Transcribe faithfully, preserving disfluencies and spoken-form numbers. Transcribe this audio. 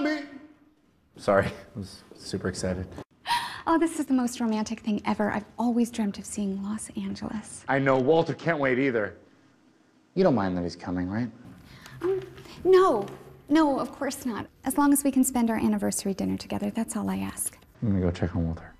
me. Sorry, I was super excited. Oh, this is the most romantic thing ever. I've always dreamt of seeing Los Angeles. I know, Walter can't wait either. You don't mind that he's coming, right? Um, no, no, of course not. As long as we can spend our anniversary dinner together, that's all I ask. I'm gonna go check on Walter.